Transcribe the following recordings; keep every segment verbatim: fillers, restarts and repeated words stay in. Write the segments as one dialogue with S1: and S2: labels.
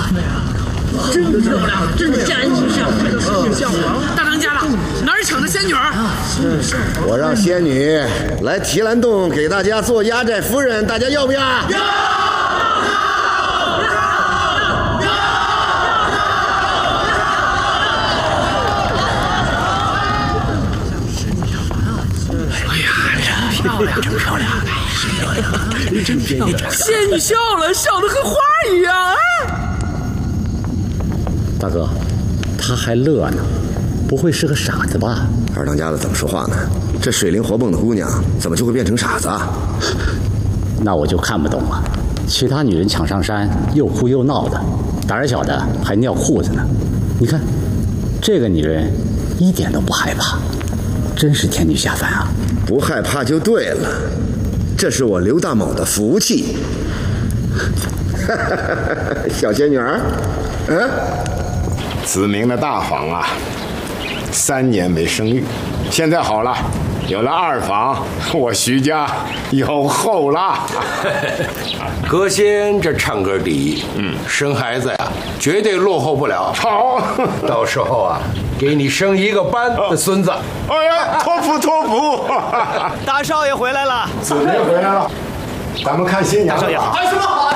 S1: 真漂亮，真的佳人形象，像王大当家了，哪儿请的仙女儿？
S2: 我让仙女来提篮洞给大家做压寨夫人，大家要不要？要！
S1: 漂亮，真漂亮，真漂亮！仙女笑了，笑得和花一样啊！
S3: 大哥，他还乐呢，不会是个傻子吧？
S2: 二当家的怎么说话呢？这水灵活蹦的姑娘，怎么就会变成傻子啊？
S3: 那我就看不懂了。其他女人抢上山，又哭又闹的，胆儿小的还尿裤子呢。你看，这个女人一点都不害怕，真是天女下凡啊！
S2: 不害怕就对了，这是我刘大某的福气。小仙女儿，嗯，
S4: 子明的大房啊，三年没生育，现在好了，有了二房，我徐家有后了。
S5: 歌仙这唱歌第一，嗯，生孩子呀，绝对落后不了。
S4: 好，
S5: 到时候啊，给你生一个班的孙子。
S4: 哎呀，托福托福！
S6: 大少爷回来了，
S4: 子明回来了，咱们看新娘。大
S6: 少爷好，
S4: 什么好？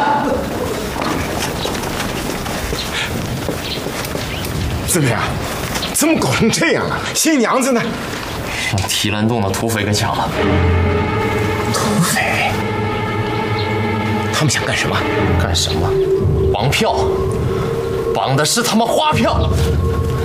S4: 子明，怎么搞成这样了？新娘子呢？
S7: 让提篮洞的土匪给抢了。
S6: 土匪？他们想干什么？
S7: 干什么？绑票，绑的是他妈花票。